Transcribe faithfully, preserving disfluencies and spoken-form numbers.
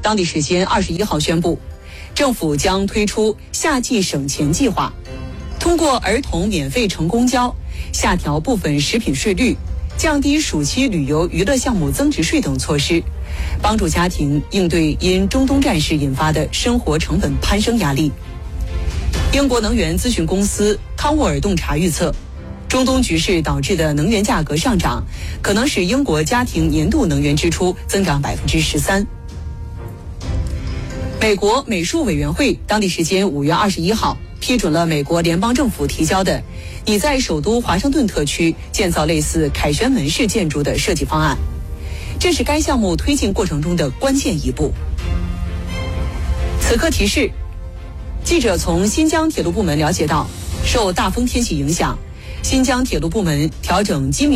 当地时间二十一号宣布，政府将推出夏季省钱计划，通过儿童免费乘公交、下调部分食品税率、降低暑期旅游娱乐项目增值税等措施，帮助家庭应对因中东战事引发的生活成本攀升压力。英国能源咨询公司康沃尔洞察预测，中东局势导致的能源价格上涨，可能使英国家庭年度能源支出增长百分之十三。美国美术委员会当地时间五月二十一号批准了美国联邦政府提交的拟在首都华盛顿特区建造类似凯旋门式建筑的设计方案，这是该项目推进过程中的关键一步。此刻提示，记者从新疆铁路部门了解到，受大风天气影响，新疆铁路部门调整机密